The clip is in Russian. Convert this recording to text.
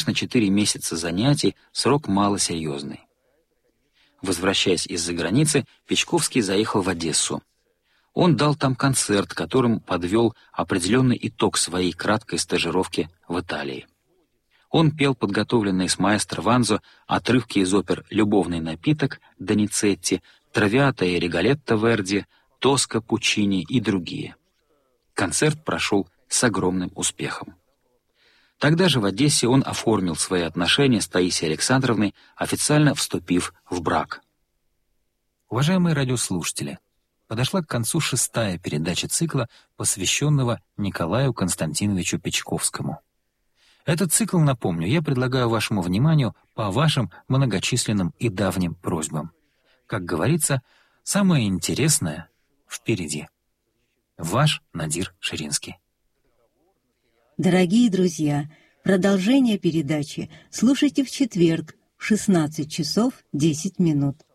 на 4 месяца занятий срок малосерьезный. Возвращаясь из-за границы, Печковский заехал в Одессу. Он дал там концерт, которым подвел определенный итог своей краткой стажировки в Италии. Он пел подготовленные с маэстро Ванзо отрывки из опер «Любовный напиток» Доницетти, «Травиата и Риголетто» Верди, «Тоска» Пуччини и другие. Концерт прошел с огромным успехом. Тогда же в Одессе он оформил свои отношения с Таисией Александровной, официально вступив в брак. Уважаемые радиослушатели, подошла к концу 6-я передача цикла, посвященного Николаю Константиновичу Печковскому. Этот цикл, напомню, я предлагаю вашему вниманию по вашим многочисленным и давним просьбам. Как говорится, самое интересное впереди. Ваш Надир Ширинский. Дорогие друзья, продолжение передачи слушайте в четверг в 16 часов 10 минут.